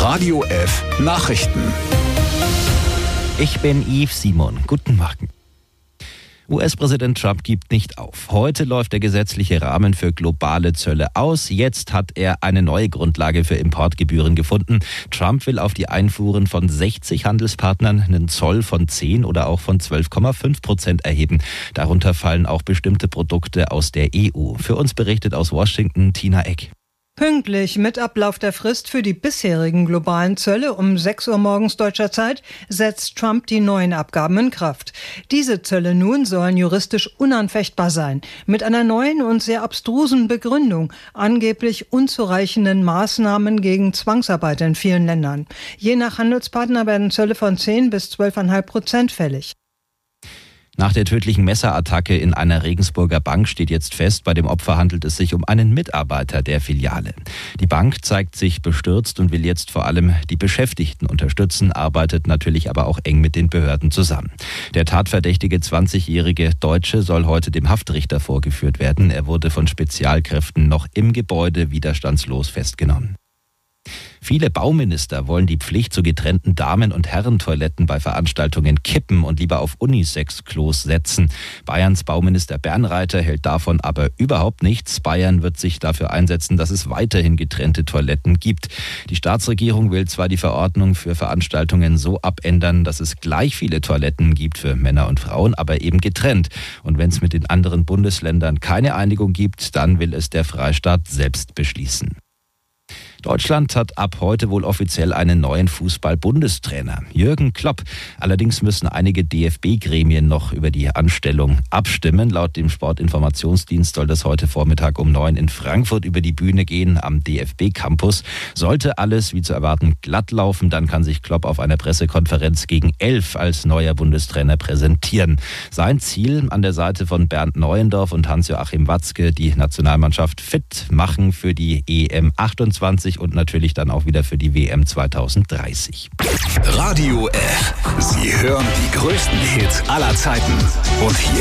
Radio F Nachrichten. Ich bin Yves Simon. Guten Morgen. US-Präsident Trump gibt nicht auf. Heute läuft der gesetzliche Rahmen für globale Zölle aus. Jetzt hat er eine neue Grundlage für Importgebühren gefunden. Trump will auf die Einfuhren von 60 Handelspartnern einen Zoll von 10 oder auch von 12,5% erheben. Darunter fallen auch bestimmte Produkte aus der EU. Für uns berichtet aus Washington Tina Eck. Pünktlich mit Ablauf der Frist für die bisherigen globalen Zölle um 6 Uhr morgens deutscher Zeit setzt Trump die neuen Abgaben in Kraft. Diese Zölle nun sollen juristisch unanfechtbar sein, mit einer neuen und sehr abstrusen Begründung, angeblich unzureichenden Maßnahmen gegen Zwangsarbeit in vielen Ländern. Je nach Handelspartner werden Zölle von 10 bis 12,5% fällig. Nach der tödlichen Messerattacke in einer Regensburger Bank steht jetzt fest, bei dem Opfer handelt es sich um einen Mitarbeiter der Filiale. Die Bank zeigt sich bestürzt und will jetzt vor allem die Beschäftigten unterstützen, arbeitet natürlich aber auch eng mit den Behörden zusammen. Der tatverdächtige 20-jährige Deutsche soll heute dem Haftrichter vorgeführt werden. Er wurde von Spezialkräften noch im Gebäude widerstandslos festgenommen. Viele Bauminister wollen die Pflicht zu getrennten Damen- und Herrentoiletten bei Veranstaltungen kippen und lieber auf Unisex-Klos setzen. Bayerns Bauminister Bernreiter hält davon aber überhaupt nichts. Bayern wird sich dafür einsetzen, dass es weiterhin getrennte Toiletten gibt. Die Staatsregierung will zwar die Verordnung für Veranstaltungen so abändern, dass es gleich viele Toiletten gibt für Männer und Frauen, aber eben getrennt. Und wenn es mit den anderen Bundesländern keine Einigung gibt, dann will es der Freistaat selbst beschließen. Deutschland hat ab heute wohl offiziell einen neuen Fußball-Bundestrainer, Jürgen Klopp. Allerdings müssen einige DFB-Gremien noch über die Anstellung abstimmen. Laut dem Sportinformationsdienst soll das heute Vormittag um 9 in Frankfurt über die Bühne gehen am DFB-Campus. Sollte alles wie zu erwarten glatt laufen, dann kann sich Klopp auf einer Pressekonferenz gegen 11 als neuer Bundestrainer präsentieren. Sein Ziel, an der Seite von Bernd Neuendorf und Hans-Joachim Watzke die Nationalmannschaft fit machen für die EM 28 und natürlich dann auch wieder für die WM 2030. Radio F. Sie hören die größten Hits aller Zeiten. Und hier